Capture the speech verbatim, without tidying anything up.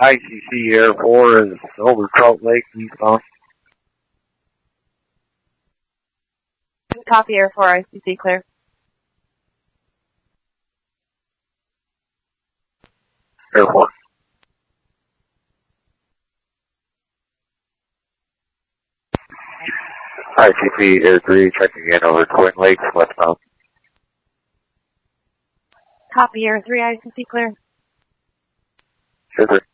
I C C Air four is over Trout Lake, eastbound. Copy, Air four, I C C, clear. Air four. I C C Air three, checking in over Twin Lakes, westbound. Copy, Air three, I C C, clear. Sure, sir.